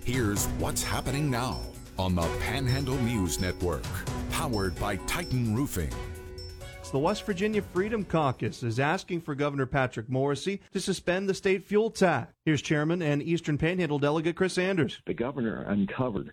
Here's what's happening now on the Panhandle News Network, powered by Titan Roofing. The West Virginia Freedom Caucus is asking for Governor Patrick Morrisey to suspend the state fuel tax. Here's Chairman and Eastern Panhandle Delegate Chris Sanders. The governor uncovered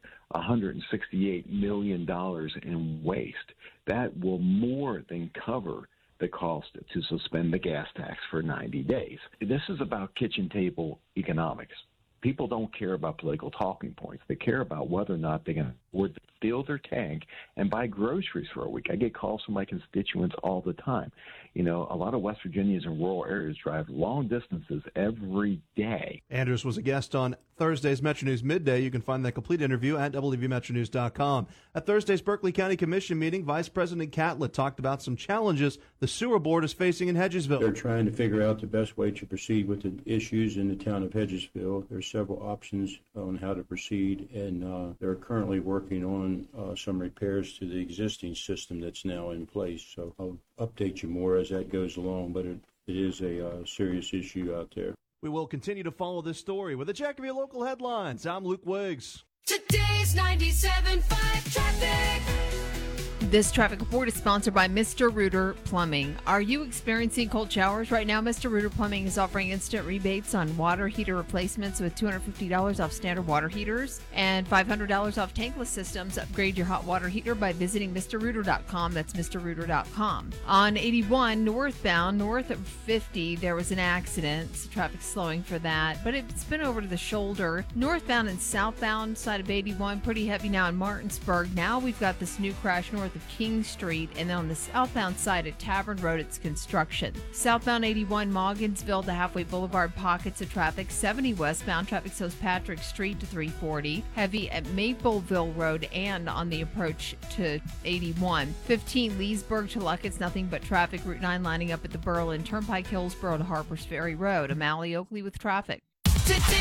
$168 million in waste. That will more than cover the cost to suspend the gas tax for 90 days. This is about kitchen table economics. People don't care about political talking points. They care about whether or not they can afford to fill their tank and buy groceries for a week. I get calls from my constituents all the time. You know, a lot of West Virginians in rural areas drive long distances every day. Anders was a guest on Thursday's Metro News Midday. You can find that complete interview at WVMetroNews.com. At Thursday's Berkeley County Commission meeting, Vice President Catlett talked about some challenges the sewer board is facing in Hedgesville. They're trying to figure out the best way to proceed with the issues in the town of Hedgesville. There's several options on how to proceed, and they're currently working on some repairs to the existing system that's now in place. So I'll update you more as that goes along, but it is a serious issue out there. We will continue to follow this story with a check of your local headlines. I'm Luke Wiggs. Today's 97.5 traffic. This traffic report is sponsored by Mr. Rooter Plumbing. Are you experiencing cold showers right now? Mr. Rooter Plumbing is offering instant rebates on water heater replacements with $250 off standard water heaters and $500 off tankless systems. Upgrade your hot water heater by visiting MrRooter.com. That's MrRooter.com. On 81 northbound, north of 50, there was an accident. So traffic's slowing for that, but it's been over to the shoulder. Northbound and southbound side of 81, pretty heavy now in Martinsburg. Now we've got this new crash north of King Street, and then on the southbound side at Tavern Road, it's construction. Southbound 81 Mogginsville to Halfway Boulevard, pockets of traffic. 70 westbound, traffic slows Patrick Street to 340. Heavy at Mapleville Road and on the approach to 81. 15 Leesburg to Luckett's, nothing but traffic. Route 9 lining up at the Berlin Turnpike, Hillsborough to Harpers Ferry Road. O'Malley Oakley with traffic. Today's